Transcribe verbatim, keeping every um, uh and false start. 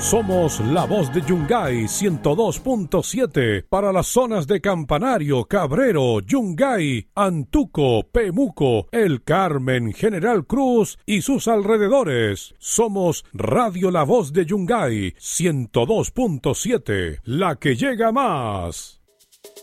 Somos la voz de Yungay ciento dos punto siete para las zonas de Campanario, Cabrero, Yungay, Antuco, Pemuco, El Carmen, General Cruz y sus alrededores. Somos Radio La Voz de Yungay ciento dos punto siete, la que llega más.